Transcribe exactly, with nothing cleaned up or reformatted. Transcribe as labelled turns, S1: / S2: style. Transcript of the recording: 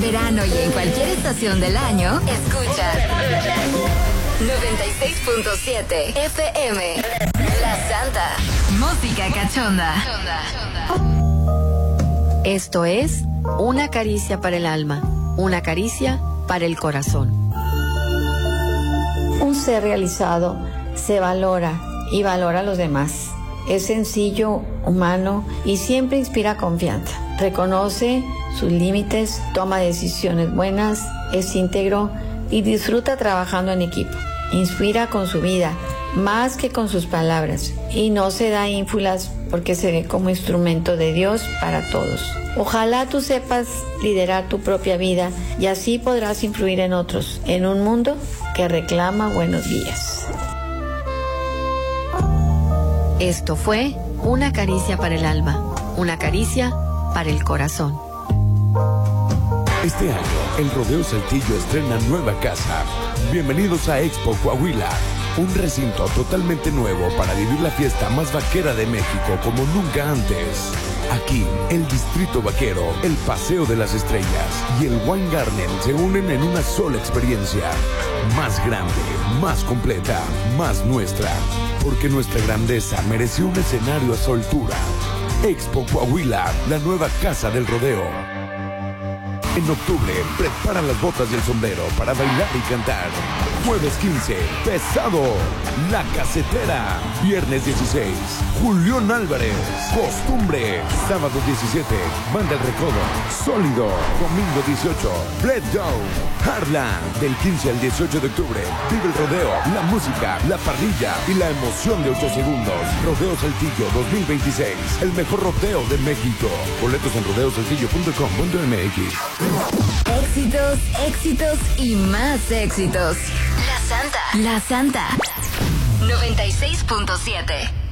S1: verano y en cualquier estación del año, escuchas noventa y seis punto siete F M. La Santa. Música cachonda.
S2: Esto es Una caricia para el alma, una caricia para el corazón. Un ser realizado se valora y valora a los demás. Es sencillo, humano y siempre inspira confianza. Reconoce sus límites, toma decisiones buenas, es íntegro y disfruta trabajando en equipo. Inspira con su vida, más que con sus palabras, y no se da ínfulas porque se ve como instrumento de Dios para todos. Ojalá tú sepas liderar tu propia vida y así podrás influir en otros, en un mundo que reclama buenos días. Esto fue Una caricia para el alma, una caricia para el corazón.
S3: Este año, el Rodeo Saltillo estrena nueva casa. Bienvenidos a Expo Coahuila, un recinto totalmente nuevo para vivir la fiesta más vaquera de México como nunca antes. Aquí, el Distrito Vaquero, el Paseo de las Estrellas y el Wine Garden se unen en una sola experiencia. Más grande, más completa, más nuestra. Porque nuestra grandeza mereció un escenario a su altura. Expo Coahuila, la nueva casa del rodeo. En octubre, prepara las botas y el sombrero para bailar y cantar. Jueves quince, Pesado, La Casetera. Viernes dieciséis, Julián Álvarez, Costumbre. Sábado diecisiete, Banda El Recodo, Sólido. Domingo dieciocho, Fred Down, Harlan. Del quince al dieciocho de octubre, vive el rodeo, la música, la parrilla y la emoción de ocho segundos. Rodeo Saltillo dos mil veintiséis, el mejor rodeo de México. Boletos en rodeo saltillo punto com punto m x.
S1: Éxitos, éxitos y más éxitos. La Santa. La Santa. noventa y seis punto siete.